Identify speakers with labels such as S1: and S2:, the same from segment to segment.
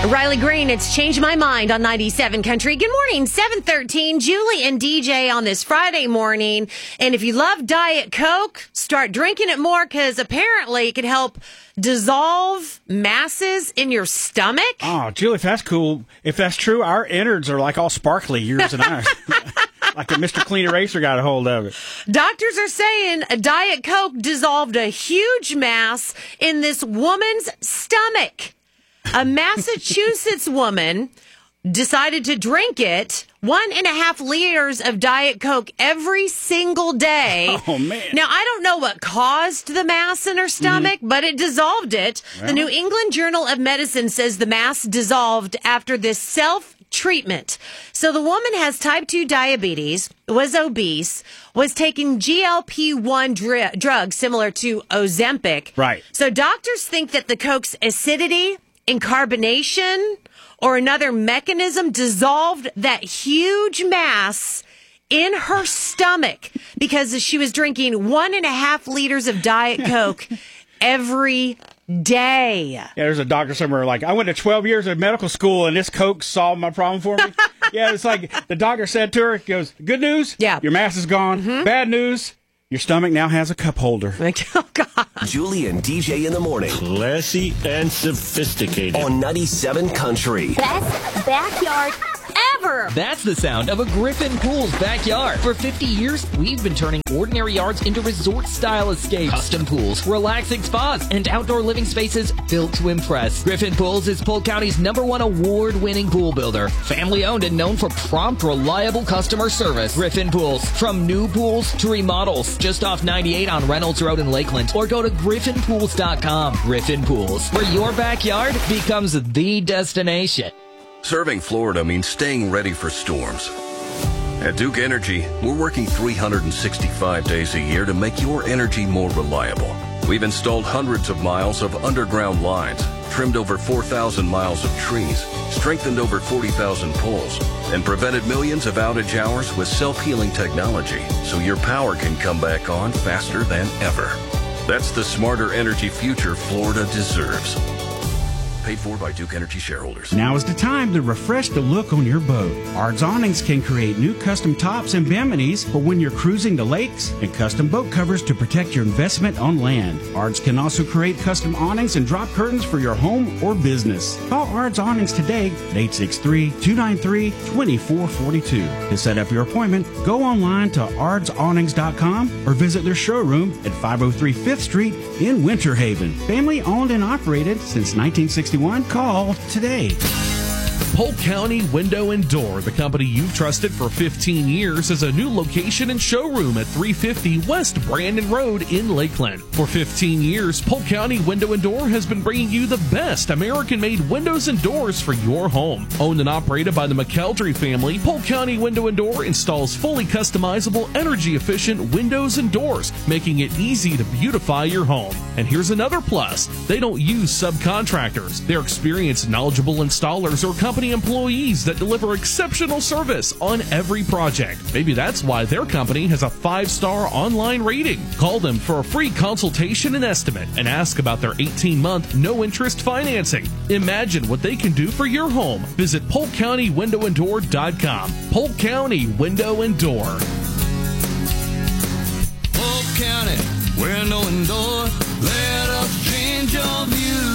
S1: Riley Green, it's Changed My Mind on 97 Country. Good morning, 7:13. Julie and DJ on this Friday morning. And if you love Diet Coke, start drinking it more because apparently it can help dissolve masses in your stomach.
S2: Oh, Julie, if that's cool, if that's true, our innards are like all sparkly, yours and ours. Like a Mr. Clean Eraser got a hold of it.
S1: Doctors are saying a Diet Coke dissolved a huge mass in this woman's stomach. A Massachusetts woman decided to drink it, 1.5 liters of Diet Coke every single day.
S2: Oh, man.
S1: Now, I don't know what caused the mass in her stomach, but it dissolved it. Well, the New England Journal of Medicine says the mass dissolved after this self-treatment. So the woman has type 2 diabetes, was obese, was taking GLP-1 drugs similar to Ozempic.
S2: Right.
S1: So doctors think that the Coke's acidity and carbonation or another mechanism dissolved that huge mass in her stomach because she was drinking 1.5 liters of Diet Coke every day.
S2: Yeah, there's a doctor somewhere like, I went to 12 years of medical school and this Coke solved my problem for me. Yeah, it's like the doctor said to her, he goes, good news, your mass is gone. Bad news, your stomach now has a cup holder.
S1: Oh, God.
S3: Julie and DJ in the morning.
S4: Classy and sophisticated.
S3: On 97 Country.
S5: Best backyard ever.
S6: That's the sound of a Griffin Pools backyard. For 50 years, we've been turning ordinary yards into resort-style escapes. Custom pools, relaxing spas, and outdoor living spaces built to impress. Griffin Pools is Polk County's #1 award-winning pool builder. Family-owned and known for prompt, reliable customer service. Griffin Pools. From new pools to remodels. Just off 98 on Reynolds Road in Lakeland. Or go to griffinpools.com. Griffin Pools, where your backyard becomes the destination.
S7: Serving Florida means staying ready for storms. At Duke Energy, we're working 365 days a year to make your energy more reliable. We've installed hundreds of miles of underground lines, trimmed over 4,000 miles of trees, strengthened over 40,000 poles, and prevented millions of outage hours with self-healing technology so your power can come back on faster than ever. That's the smarter energy future Florida deserves. Paid for by Duke Energy shareholders.
S2: Now is the time to refresh the look on your boat. Ard's Awnings can create new custom tops and biminis for when you're cruising the lakes and custom boat covers to protect your investment on land. Ard's can also create custom awnings and drop curtains for your home or business. Call Ard's Awnings today at 863-293-2442. To set up your appointment, go online to ardsawnings.com or visit their showroom at 503 5th Street in Winter Haven. Family owned and operated since 1961. Call today.
S8: Polk County Window and Door, the company you've trusted for 15 years, is a new location and showroom at 350 West Brandon Road in Lakeland. For 15 years, Polk County Window and Door has been bringing you the best American-made windows and doors for your home. Owned and operated by the McKeldry family, Polk County Window and Door installs fully customizable, energy-efficient windows and doors, making it easy to beautify your home. And here's another plus. They don't use subcontractors. They're experienced, knowledgeable installers or company employees that deliver exceptional service on every project. Maybe that's why their company has a 5-star online rating. Call them for a free consultation and estimate and ask about their 18-month no-interest financing. Imagine what they can do for your home. Visit PolkCountyWindowAndDoor.com. Polk County Window and Door.
S9: Polk County Window and Door, let us change your view.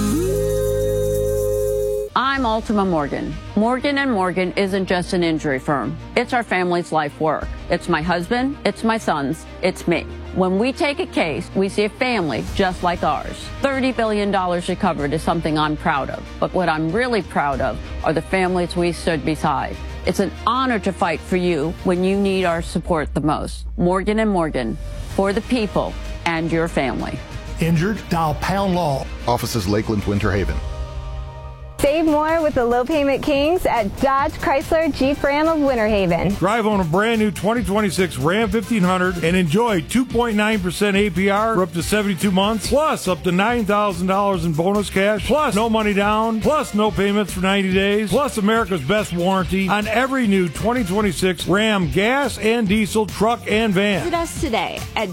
S10: I'm Ultima Morgan. Morgan & Morgan isn't just an injury firm. It's our family's life work. It's my husband, it's my sons, it's me. When we take a case, we see a family just like ours. $30 billion recovered is something I'm proud of. But what I'm really proud of are the families we stood beside. It's an honor to fight for you when you need our support the most. Morgan & Morgan, for the people and your family.
S11: Injured? Dial Pound Law.
S12: Offices Lakeland, Winter Haven.
S13: Save more with the low payment kings at Dodge Chrysler Jeep Ram of Winter Haven.
S14: Drive on a brand new 2026 Ram 1500 and enjoy 2.9% APR for up to 72 months, plus up to $9,000 in bonus cash, plus no money down, plus no payments for 90 days, plus America's best warranty on every new 2026 Ram gas and diesel truck and van.
S5: Visit us today at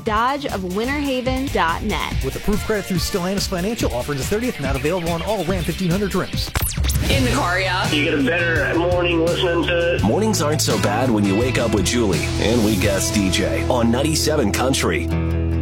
S5: dodgeofwinterhaven.net.
S11: With approved credit through Stellantis Financial, offer to 30th, not available on all Ram 1500 trims.
S15: In the car, yeah.
S16: You get a better morning listening to it.
S3: Mornings aren't so bad when you wake up with Julie and we guest DJ on 97 Country.